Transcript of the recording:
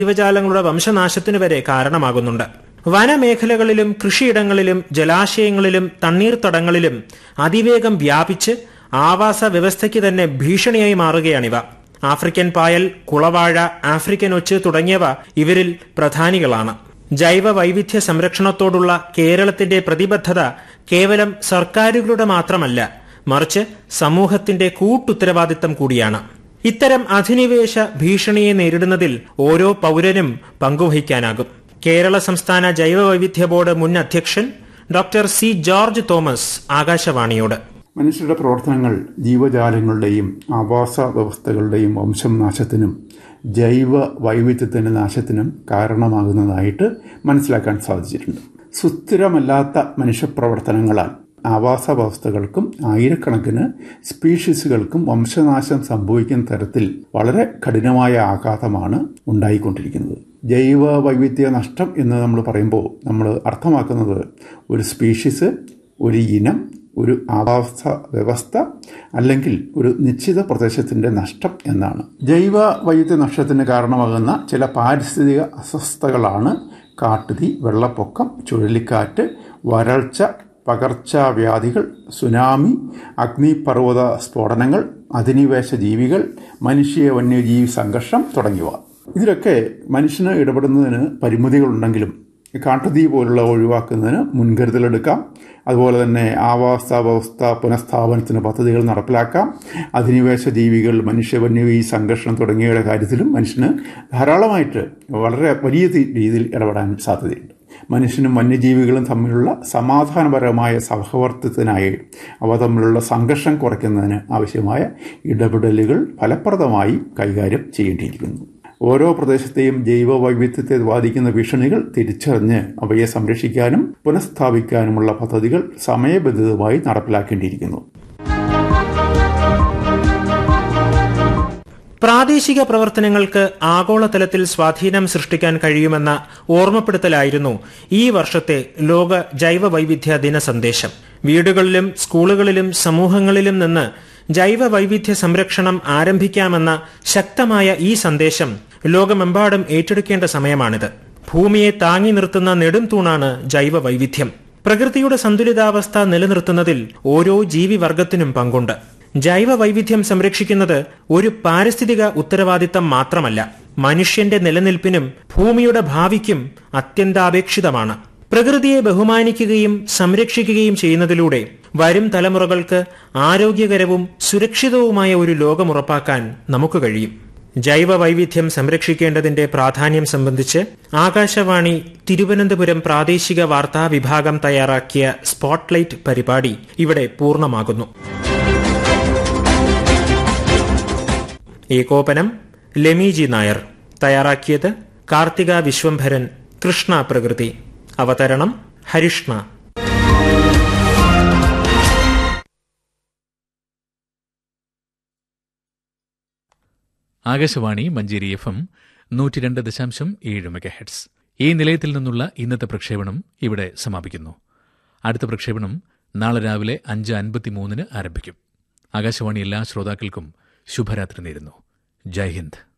ജീവജാലങ്ങളുടെ വംശനാശത്തിനു വരെ കാരണമാകുന്നുണ്ട്. വനമേഖലകളിലും കൃഷിയിടങ്ങളിലും ജലാശയങ്ങളിലും തണ്ണീർത്തടങ്ങളിലും അതിവേഗം വ്യാപിച്ച് ആവാസ വ്യവസ്ഥയ്ക്ക് തന്നെ ഭീഷണിയായി മാറുകയാണിവ. ആഫ്രിക്കൻ പായൽ, കുളവാഴ, ആഫ്രിക്കൻ ഒച്ച് തുടങ്ങിയവ ഇവരിൽ പ്രധാനികളാണ്. ജൈവ വൈവിധ്യ സംരക്ഷണത്തോടുള്ള കേരളത്തിന്റെ പ്രതിബദ്ധത കേവലം സർക്കാരുകളുടെ മാത്രമല്ല, മറിച്ച് സമൂഹത്തിന്റെ കൂട്ടുത്തരവാദിത്തം കൂടിയാണ്. ഇത്തരം അധിനിവേശ ഭീഷണിയെ നേരിടുന്നതിൽ ഓരോ പൌരനും പങ്കുവഹിക്കാനാകും. കേരള സംസ്ഥാന ജൈവ വൈവിധ്യ ബോർഡ് മുൻ അധ്യക്ഷൻ ഡോക്ടർ സി ജോർജ് തോമസ് ആകാശവാണിയോട്: മനുഷ്യരുടെ പ്രവർത്തനങ്ങൾ ജീവജാലങ്ങളുടെയും ആവാസ വ്യവസ്ഥകളുടെയും വംശം നാശത്തിനും ജൈവ വൈവിധ്യത്തിന്റെ നാശത്തിനും കാരണമാകുന്നതായിട്ട് മനസ്സിലാക്കാൻ സാധിച്ചിട്ടുണ്ട്. സുസ്ഥിരമല്ലാത്ത മനുഷ്യപ്രവർത്തനങ്ങളാൽ ആവാസ വ്യവസ്ഥകൾക്കും ആയിരക്കണക്കിന് സ്പീഷീസുകൾക്കും വംശനാശം സംഭവിക്കുന്ന തരത്തിൽ വളരെ കഠിനമായ ആഘാതമാണ് ഉണ്ടായിക്കൊണ്ടിരിക്കുന്നത്. ജൈവ വൈവിധ്യ നഷ്ടം എന്ന് നമ്മൾ പറയുമ്പോൾ നമ്മൾ അർത്ഥമാക്കുന്നത് ഒരു സ്പീഷീസ്, ഒരു ഇനം, ഒരു ആവാസ വ്യവസ്ഥ അല്ലെങ്കിൽ ഒരു നിശ്ചിത പ്രദേശത്തിന്റെ നഷ്ടം എന്നാണ്. ജൈവ വൈവിധ്യ നഷ്ടത്തിന് കാരണമാകുന്ന ചില പാരിസ്ഥിതിക അസ്വസ്ഥതകളാണ് കാട്ടുതീ, വെള്ളപ്പൊക്കം, ചുഴലിക്കാറ്റ്, വരൾച്ച, പകർച്ചവ്യാധികൾ, സുനാമി, അഗ്നിപർവ്വത സ്ഫോടനങ്ങൾ, അധിനിവേശ ജീവികൾ, മനുഷ്യ വന്യജീവി സംഘർഷം തുടങ്ങിയവ. ഇതിലൊക്കെ മനുഷ്യന് ഇടപെടുന്നതിന് പരിമിതികളുണ്ടെങ്കിലും കാട്ടുതീ പോലുള്ള ഒഴിവാക്കുന്നതിന് മുൻകരുതലെടുക്കാം. അതുപോലെ തന്നെ ആവാസ വ്യവസ്ഥ പുനഃസ്ഥാപനത്തിന് പദ്ധതികൾ നടപ്പിലാക്കാം. അധിനിവേശ ജീവികൾ, മനുഷ്യ വന്യജീവി സംഘർഷം തുടങ്ങിയവയുടെ കാര്യത്തിലും മനുഷ്യന് ധാരാളമായിട്ട് വളരെ വലിയ രീതിയിൽ ഇടപെടാൻ സാധ്യതയുണ്ട്. മനുഷ്യനും വന്യജീവികളും തമ്മിലുള്ള സമാധാനപരമായ സഹവർത്തിത്വത്തിനായി അവ തമ്മിലുള്ള സംഘർഷം കുറയ്ക്കുന്നതിന് ആവശ്യമായ ഇടപെടലുകൾ ഫലപ്രദമായി കൈകാര്യം ചെയ്യേണ്ടിയിരിക്കുന്നു. ഓരോ പ്രദേശത്തെയും ജൈവ വൈവിധ്യത്തെ ബാധിക്കുന്ന ഭീഷണികൾ തിരിച്ചറിഞ്ഞ് അവയെ സംരക്ഷിക്കാനും പുനഃസ്ഥാപിക്കാനുമുള്ള പദ്ധതികൾ സമയബന്ധിതമായി നടപ്പിലാക്കേണ്ടിയിരിക്കുന്നു. പ്രാദേശിക പ്രവർത്തനങ്ങൾക്ക് ആഗോളതലത്തിൽ സ്വാധീനം സൃഷ്ടിക്കാൻ കഴിയുമെന്ന ഓർമ്മപ്പെടുത്തലായിരുന്നു ഈ വർഷത്തെ ലോക ജൈവ വൈവിധ്യ ദിന സന്ദേശം. വീടുകളിലും സ്കൂളുകളിലും സമൂഹങ്ങളിലും നിന്ന് ജൈവ വൈവിധ്യ സംരക്ഷണം ആരംഭിക്കാമെന്ന ശക്തമായ ഈ സന്ദേശം ലോകമെമ്പാടും ഏറ്റെടുക്കേണ്ട സമയമാണിത്. ഭൂമിയെ താങ്ങി നിർത്തുന്ന നെടും തൂണാണ് ജൈവ വൈവിധ്യം. പ്രകൃതിയുടെ സന്തുലിതാവസ്ഥ നിലനിർത്തുന്നതിൽ ഓരോ ജീവിവർഗത്തിനും പങ്കുണ്ട്. ജൈവ വൈവിധ്യം സംരക്ഷിക്കുന്നത് ഒരു പാരിസ്ഥിതിക ഉത്തരവാദിത്തം മാത്രമല്ല, മനുഷ്യന്റെ നിലനിൽപ്പിനും ഭൂമിയുടെ ഭാവിക്കും അത്യന്താപേക്ഷിതമാണ്. പ്രകൃതിയെ ബഹുമാനിക്കുകയും സംരക്ഷിക്കുകയും ചെയ്യുന്നതിലൂടെ വരും തലമുറകൾക്ക് ആരോഗ്യകരവും സുരക്ഷിതവുമായ ഒരു ലോകം ഉറപ്പാക്കാൻ നമുക്ക് കഴിയും. ജൈവ വൈവിധ്യം സംരക്ഷിക്കേണ്ടതിന്റെ പ്രാധാന്യം സംബന്ധിച്ച് ആകാശവാണി തിരുവനന്തപുരം പ്രാദേശിക വാർത്താ വിഭാഗം തയ്യാറാക്കിയ സ്പോട്ട്ലൈറ്റ് പരിപാടി ഇവിടെ പൂർണ്ണമാകുന്നു. ഏകോപനം ലെമി നായർ. തയ്യാറാക്കിയത് കാർത്തിക വിശ്വംഭരൻ, കൃഷ്ണ പ്രകൃതി. അവതരണം ഹരിഷ്ണ. Akashvani Manjeri FM 102.7 MHz. ഈ നിലയത്തിൽ നിന്നുള്ള ഇന്നത്തെ പ്രക്ഷേപണം ഇവിടെ സമാപിക്കുന്നു. അടുത്ത പ്രക്ഷേപണം നാളെ രാവിലെ 5:53 ആരംഭിക്കും. ആകാശവാണി എല്ലാ ശ്രോതാക്കൾക്കും ശുഭരാത്രി നേരുന്നു. ജയ് ഹിന്ദ്.